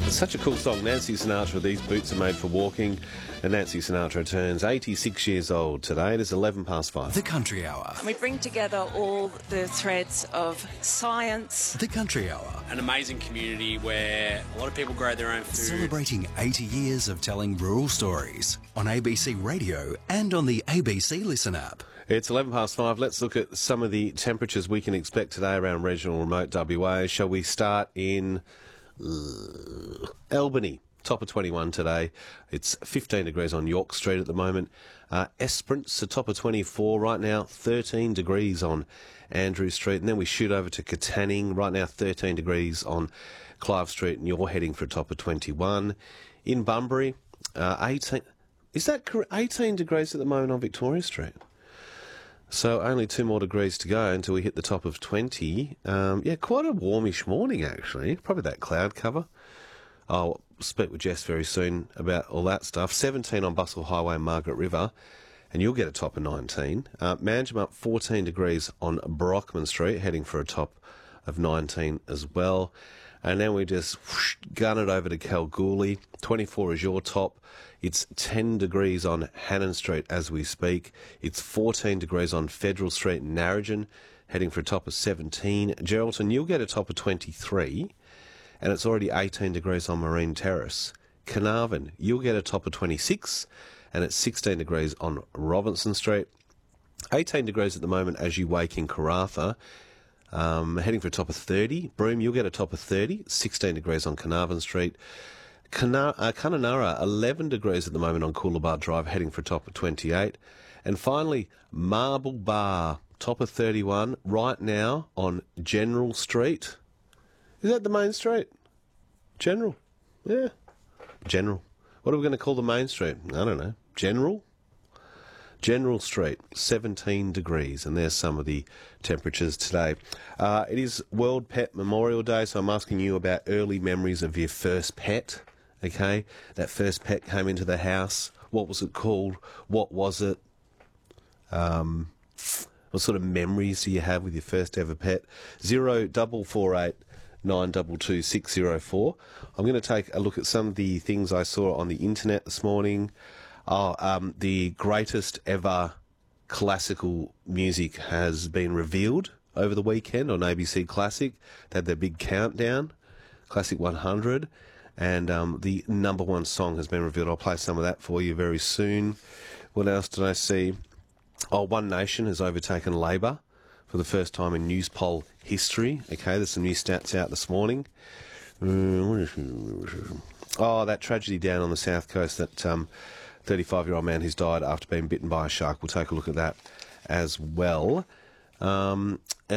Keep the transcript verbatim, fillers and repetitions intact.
Such a cool song, Nancy Sinatra. These boots are made for walking. And Nancy Sinatra turns eighty-six years old today. It is eleven past five. The Country Hour. We bring together all the threads of science. The Country Hour. An amazing community where a lot of people grow their own food. Celebrating eighty years of telling rural stories on A B C Radio and on the A B C Listen app. It's eleven past five. Let's look at some of the temperatures we can expect today around regional remote W A. Shall we start in uh, Albany? Top of twenty-one today. It's fifteen degrees on York Street at the moment. Uh, Esperance, a top of twenty-four right now. thirteen degrees on Andrew Street. And then we shoot over to Katanning. Right now, thirteen degrees on Clive Street. And you're heading for a top of twenty-one. In Bunbury, uh, eighteen. Is that correct? eighteen degrees at the moment on Victoria Street. So only two more degrees to go until we hit the top of twenty. Um, yeah, quite a warmish morning, actually. Probably that cloud cover. I'll speak with Jess very soon about all that stuff. seventeen on Bustle Highway and Margaret River, and you'll get a top of nineteen. Uh, Manjimup, fourteen degrees on Brockman Street, heading for a top of nineteen as well. And then we just whoosh, gun it over to Kalgoorlie. twenty-four is your top. It's ten degrees on Hannon Street as we speak. It's fourteen degrees on Federal Street in Narrogin, heading for a top of seventeen. Geraldton, you'll get a top of twenty-three. And it's already eighteen degrees on Marine Terrace. Carnarvon, you'll get a top of twenty-six, and it's sixteen degrees on Robinson Street. eighteen degrees at the moment as you wake in Karratha, um, heading for a top of thirty. Broome, you'll get a top of thirty, sixteen degrees on Carnarvon Street. Kana- uh, Kununurra, eleven degrees at the moment on Coolabah Drive, heading for a top of twenty-eight. And finally, Marble Bar, top of thirty-one, right now on General Street. Is that the main street? General. Yeah. General. What are we going to call the main street? I don't know. General? General Street, seventeen degrees, and there's some of the temperatures today. Uh, it is World Pet Memorial Day, so I'm asking you about early memories of your first pet, okay? That first pet came into the house. What was it called? What was it? Um, what sort of memories do you have with your first ever pet? Zero double four eight nine two two six zero four. I'm going to take a look at some of the things I saw on the internet this morning. Oh, um, the greatest ever classical music has been revealed over the weekend on A B C Classic. They had their big countdown, Classic one hundred, and um, the number one song has been revealed. I'll play some of that for you very soon. What else did I see? Oh, One Nation has overtaken Labor for the first time in Newspoll history. Okay, there's some new stats out this morning. Oh, that tragedy down on the south coast, that um, thirty-five-year-old man who's died after being bitten by a shark. We'll take a look at that as well. Um,